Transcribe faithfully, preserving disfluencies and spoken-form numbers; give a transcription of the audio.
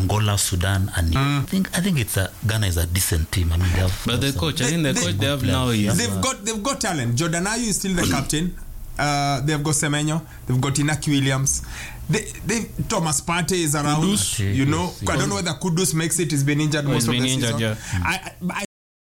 Angola, Sudan, and mm. I think I think it's a Ghana is a decent team. I mean, they have, but the coach, I think the coach they have now is they've got they've got talent. Jordan Ayew is still the captain. Uh, they've got Semenyo. They've got Inaki Williams. They, they Thomas Partey is around. Kudus. You know, I don't know whether Kudus makes it. He's been injured oh, most he's of the injured, season. Yeah. I, I